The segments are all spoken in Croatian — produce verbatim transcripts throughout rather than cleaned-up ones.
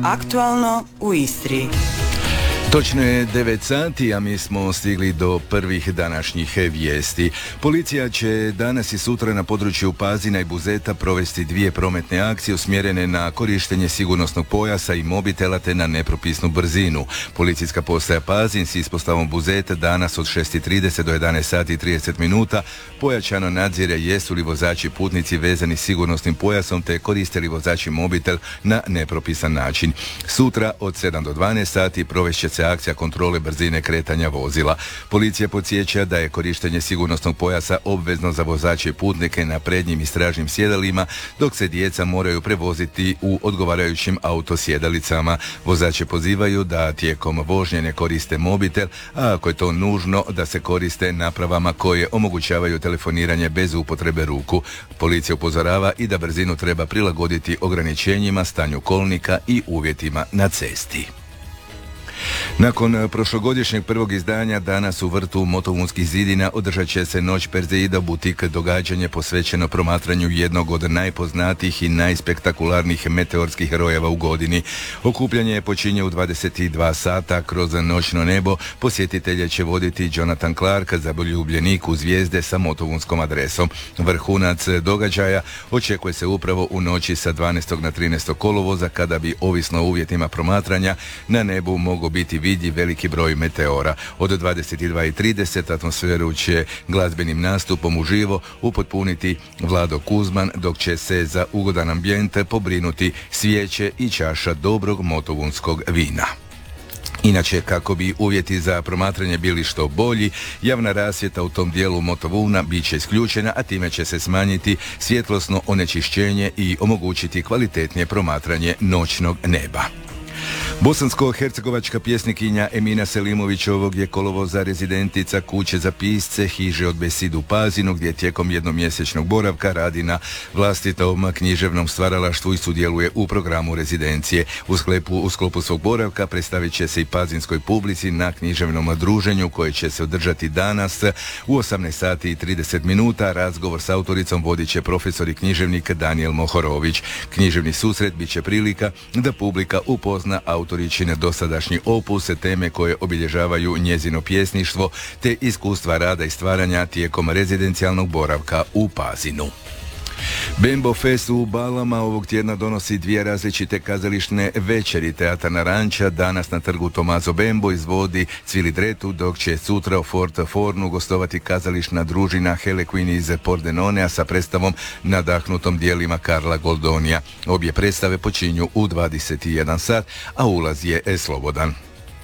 Aktualno u Istri. Točno je devet sati, a mi smo stigli do prvih današnjih vijesti. Policija će danas i sutra na području Pazina i Buzeta provesti dvije prometne akcije usmjerene na korištenje sigurnosnog pojasa i mobitela te na nepropisnu brzinu. Policijska postaja Pazin s ispostavom Buzeta danas od šest i trideset do jedanaest sati i trideset minuta pojačano nadzire jesu li vozači putnici vezani sigurnosnim pojasom te koriste li vozači mobitel na nepropisan način. Sutra od sedam do dvanaest sati provest će se akcija kontrole brzine kretanja vozila. Policija podsjeća da je korištenje sigurnosnog pojasa obvezno za vozače i putnike na prednjim i stražnjim sjedalima, dok se djeca moraju prevoziti u odgovarajućim autosjedalicama. Vozače pozivaju da tijekom vožnje ne koriste mobitel, a ako je to nužno da se koriste napravama koje omogućavaju telefoniranje bez upotrebe ruku. Policija upozorava i da brzinu treba prilagoditi ograničenjima, stanju kolnika i uvjetima na cesti. Nakon prošlogodišnjeg prvog izdanja danas u vrtu Motovunskih zidina održat će se Noć Perzeida butik, događanje posvećeno promatranju jednog od najpoznatijih i najspektakularnijih meteorskih rojeva u godini. Okupljanje počinje u dvadeset dva sata kroz noćno nebo. Posjetitelje će voditi Jonathan Clark, zaljubljenik u zvijezde sa motovunskom adresom. Vrhunac događaja očekuje se upravo u noći sa dvanaestog na trinaesto kolovoza, kada bi, ovisno o uvjetima promatranja, na nebu mogu biti vidljiv veliki broj meteora. Od dvadeset dva i trideset atmosferu će glazbenim nastupom uživo upotpuniti Vlado Kuzman, dok će se za ugodan ambijent pobrinuti svijeće i čaša dobrog motovunskog vina. Inače, kako bi uvjeti za promatranje bili što bolji, javna rasvjeta u tom dijelu Motovuna bit će isključena, a time će se smanjiti svjetlosno onečišćenje i omogućiti kvalitetnije promatranje noćnog neba. Bosansko-hercegovačka pjesnikinja Emina Selimović ovog je kolovoza rezidentica kuće za pisce Hiže od Besid u Pazinu, gdje tijekom jednomjesečnog boravka radi na vlastitom književnom stvaralaštvu i sudjeluje u programu rezidencije. U sklopu, u sklopu svog boravka predstavit će se i pazinskoj publici na književnom druženju koje će se održati danas u osamnaest sati i trideset minuta. Razgovor s autoricom vodit će profesor i književnik Daniel Mohorović. Književni susret bit će prilika da publika upozna autoričine dosadašnji opus, teme koje obilježavaju njezino pjesništvo te iskustva rada i stvaranja tijekom rezidencijalnog boravka u Pazinu. Bembo Fest u Balama ovog tjedna donosi dvije različite kazališne večeri. Teatar Naranča danas na trgu Tomaso Bembo izvodi Cvilidretu, dok će sutra u Fort Fornu gostovati kazališna družina Hele Queen iz Pordenonea sa predstavom nadahnutom dijelima Karla Goldonija. Obje predstave počinju u dvadeset jedan sat, a ulaz je slobodan.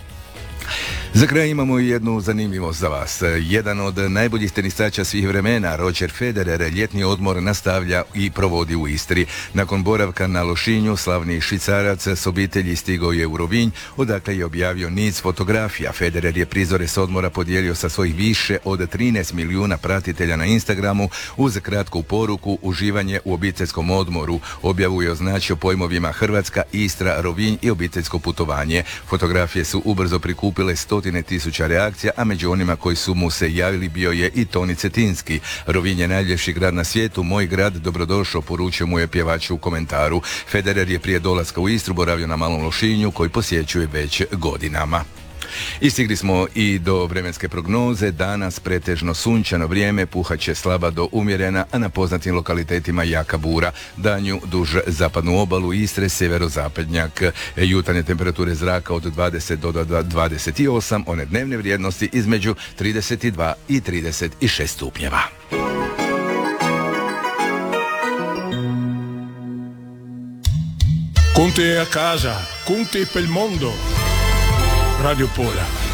Za kraj imamo jednu zanimljivost za vas. Jedan od najboljih tenisača svih vremena, Roger Federer, ljetni odmor nastavlja i provodi u Istri. Nakon boravka na Lošinju, slavni Švicarac s obitelji stigao je u Rovinj, odakle je objavio niz fotografija. Federer je prizore s odmora podijelio sa svojih više od trinaest milijuna pratitelja na Instagramu uz kratku poruku: uživanje u obiteljskom odmoru. Objavu je označio pojmovima Hrvatska, Istra, Rovinj i obiteljsko putovanje. Fotografije su ubrzo prikupile stotine tisuća reakcija, a među onima koji su mu se javili bio je i Toni Cetinski. Rovinj je najljepši grad na svijetu, moj grad, dobrodošao, poručio mu je pjevač u komentaru. Federer je prije dolaska u Istru boravio na Malom Lošinju, koji posjećuje već godinama. I stigli smo i do vremenske prognoze. Danas pretežno sunčano vrijeme, puhat će slaba do umjerena, a na poznatim lokalitetima jaka bura. Danju duž zapadnu obalu Istre, sjeverozapadnjak. Jutarnje temperature zraka od dvadeset do dvadeset osam, one dnevne vrijednosti između trideset dva i trideset šest stupnjeva. Conte a casa, conte per il mondo. Radio Pola.